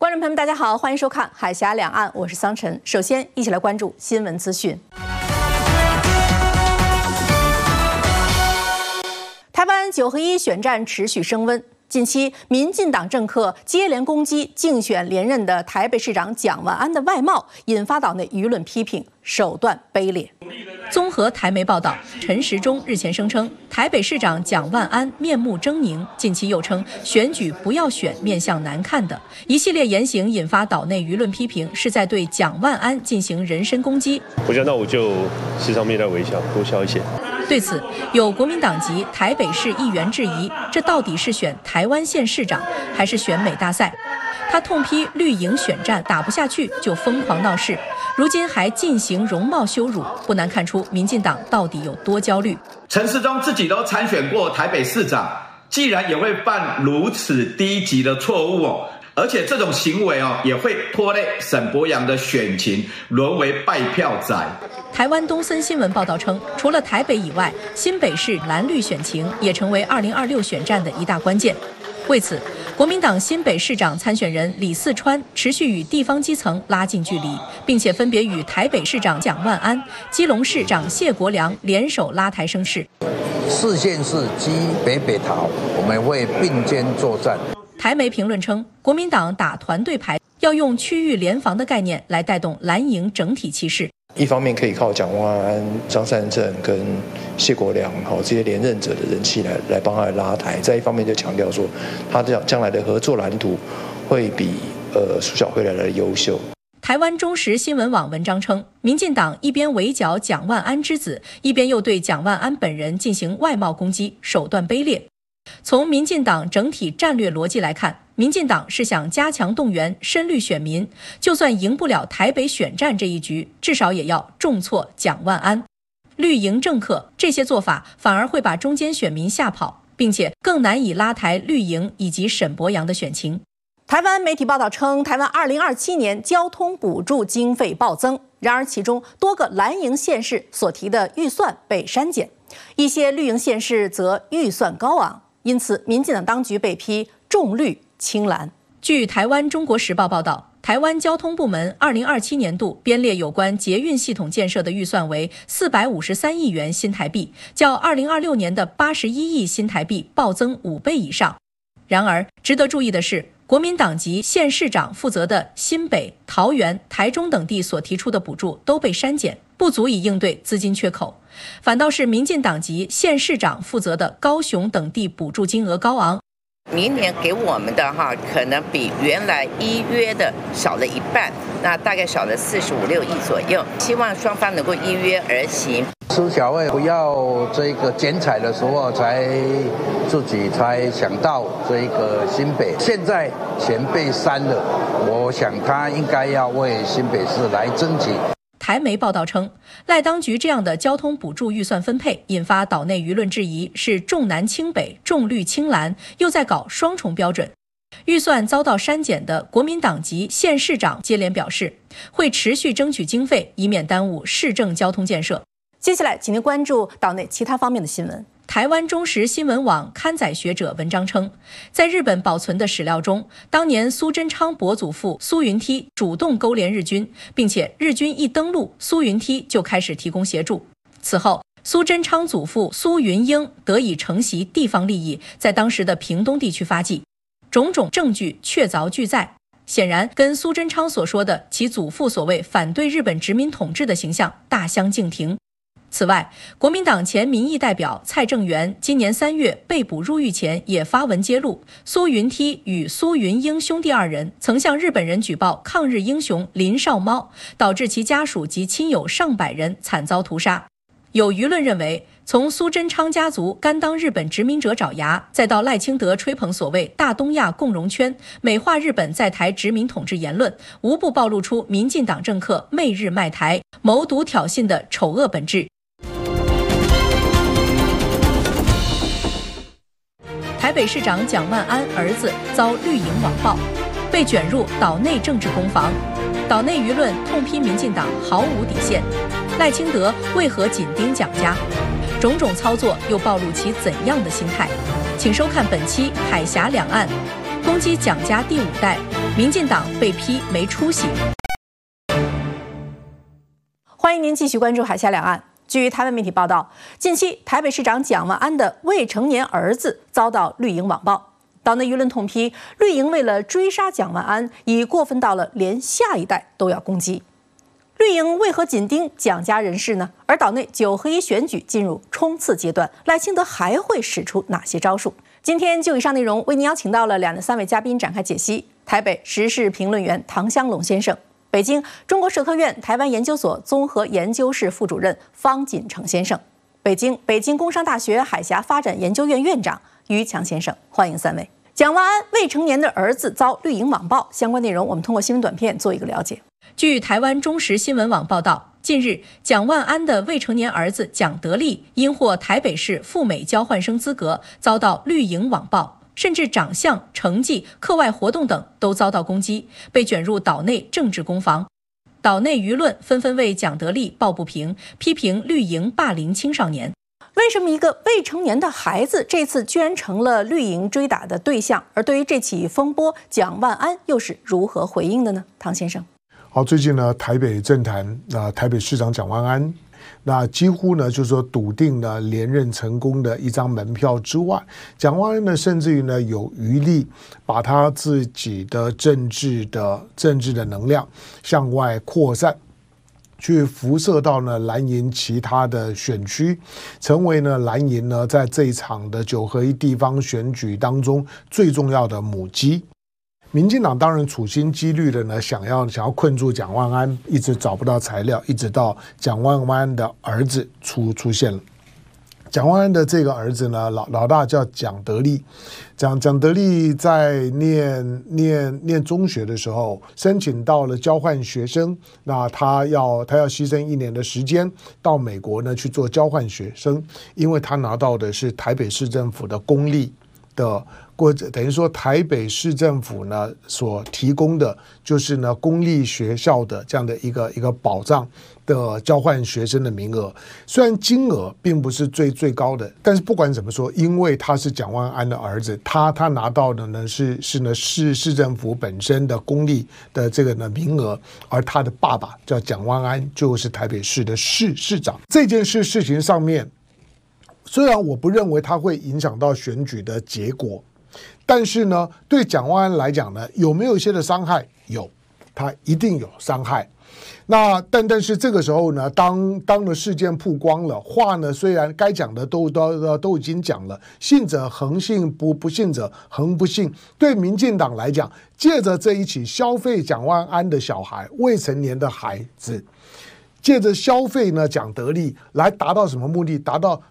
观众朋友们，大家好，欢迎收看《海峡两岸》，我是桑晨。首先，一起来关注新闻资讯。台湾9合1选战持续升温，近期民进党政客接连攻击竞选连任的台北市长蒋万安的外貌，引发岛内舆论批评，手段卑劣。综合台媒报道，陈时中日前声称台北市长蒋万安面目狰狞，近期又称选举不要选面相难看的一系列言行，引发岛内舆论批评，是在对蒋万安进行人身攻击。 我觉得那我就时常面带微笑，多笑一些。 对此，有国民党籍台北市议员质疑，这到底是选台湾县市长，还是选美大赛？他痛批绿营选战打不下去就疯狂闹事，如今还进行容貌羞辱，不难看出民进党到底有多焦虑。 陈时中自己都参选过台北市长，既然也会犯如此低级的错误而且这种行为也会拖累沈伯洋的选情，沦为败票仔。 台湾东森新闻报道称，除了台北以外，新北市蓝绿选情也成为2026选战的一大关键。为此，国民党新北市长参选人李四川持续与地方基层拉近距离，并且分别与台北市长蒋万安、基隆市长谢国良联手拉台声势。 4县市基北桃，我们会并肩作战。 台媒评论称，国民党打团队牌，要用区域联防的概念来带动蓝营整体气势。 一方面可以靠蒋万安、张善政跟谢国良这些连任者的人气来帮他拉台，再一方面就强调说，他将来的合作蓝图会比苏小慧来的优秀。 台湾中时新闻网文章称，民进党一边围剿蒋万安之子，一边又对蒋万安本人进行外貌攻击，手段卑劣。从民进党整体战略逻辑来看，民进党是想加强动员深绿选民，就算赢不了台北选战这一局，至少也要重挫蒋万安。绿营政客这些做法反而会把中间选民吓跑，并且更难以拉抬绿营以及沈伯洋的选情。台湾媒体报道称，台湾2027年交通补助经费暴增，然而其中多个蓝营县市所提的预算被删减，一些绿营县市则预算高昂，因此民进党当局被批重绿轻蓝。据台湾中国时报报道，台湾交通部门2027年度编列有关捷运系统建设的预算为453亿元新台币，较2026年的81亿新台币暴增5倍以上。然而，值得注意的是，国民党籍县市长负责的新北、桃园、台中等地所提出的补助都被删减，不足以应对资金缺口。反倒是民进党籍县市长负责的高雄等地补助金额高昂。 明年给我们的可能比原来依约的少了一半，那大概少了45、6亿左右。希望双方能够依约而行。 苏小慧不要这个剪彩的时候自己才想到这个新北，现在钱被删了，我想他应该要为新北市来争取。 台媒报道称，赖当局这样的交通补助预算分配引发岛内舆论质疑，是重南轻北、重绿轻蓝，又在搞双重标准。预算遭到删减的国民党籍县市长接连表示，会持续争取经费，以免耽误市政交通建设。接下来，请您关注岛内其他方面的新闻。台湾中时新闻网刊载学者文章称，在日本保存的史料中，当年苏贞昌伯祖父苏云梯主动勾连日军，并且日军一登陆，苏云梯就开始提供协助。此后，苏贞昌祖父苏云英得以承袭地方利益，在当时的屏东地区发迹，种种证据确凿俱在，显然跟苏贞昌所说的其祖父所谓反对日本殖民统治的形象大相径庭。此外，国民党前民意代表蔡正元今年3月被捕入狱前也发文揭露，苏云梯与苏云英兄弟2人曾向日本人举报抗日英雄林少猫，导致其家属及亲友上百人惨遭屠杀。有舆论认为，从苏贞昌家族甘当日本殖民者爪牙，再到赖清德吹捧所谓大东亚共荣圈，美化日本在台殖民统治言论，无不暴露出民进党政客媚日卖台、谋独挑衅的丑恶本质。台北市长蒋万安儿子遭绿营网暴，被卷入岛内政治攻防，岛内舆论痛批民进党毫无底线，赖清德为何紧盯蒋家？种种操作又暴露其怎样的心态？请收看本期《海峡两岸》，攻击蒋家第5代， 民进党被批没出息。欢迎您继续关注海峡两岸。据台湾媒体报道，近期台北市长蒋万安的未成年儿子遭到绿营网暴，岛内舆论痛批绿营为了追杀蒋万安，已过分到了连下一代都要攻击。绿营为何紧盯蒋家人士呢？而岛内9合1选举进入冲刺阶段，赖清德还会使出哪些招数？今天就以上内容为您邀请到了2、3位嘉宾展开解析。台北时事评论员唐湘龙先生，北京中国社科院台湾研究所综合研究室副主任方锦成先生，北京工商大学海峡发展研究院院长于强先生，欢迎3位。蒋万安未成年的儿子遭绿营网暴，相关内容我们通过新闻短片做一个了解。据台湾中时新闻网报道，近日蒋万安的未成年儿子蒋德利因获台北市赴美交换生资格，遭到绿营网暴，甚至长相、成绩、课外活动等都遭到攻击，被卷入岛内政治攻防。岛内舆论纷纷为蒋德利抱不平，批评绿营霸凌青少年。为什么一个未成年的孩子这次居然成了绿营追打的对象？而对于这起风波，蒋万安又是如何回应的呢？唐先生。 好，最近呢，台北政坛台北市长蒋万安，那几乎呢就是说笃定了连任成功的一张门票之外，蒋万安呢甚至于呢有余力把他自己的政治的能量向外扩散，去辐射到呢蓝营其他的选区，成为呢蓝营呢在这一场的9合1地方选举当中最重要的母鸡。民进党当然处心积虑的呢，想要困住蒋万安，一直找不到材料，一直到蒋万安的儿子出现了。蒋万安的这个儿子呢，老大叫蒋德利，蒋德利在念中学的时候，申请到了交换学生，那他要牺牲1年的时间到美国呢去做交换学生，因为他拿到的是台北市政府的公立的。等于说台北市政府呢所提供的就是呢公立学校的这样的一个保障的交换学生的名额，虽然金额并不是最高的，但是不管怎么说，因为他是蒋万安的儿子，他拿到的呢是市政府本身的公立的这个呢名额，而他的爸爸叫蒋万安，就是台北市的市长。这件事情上面，虽然我不认为它会影响到选举的结果，但是呢，对蒋万安来讲呢，有没有一些的伤害？有，他一定有伤害。那但是这个时候呢，当了事件曝光了，话呢虽然该讲的都已经讲了，信者恒信，不信者恒不信。对民进党来讲，借着这一起消费蒋万安的小孩，未成年的孩子，借着消费呢蒋德利来达到什么目的？达到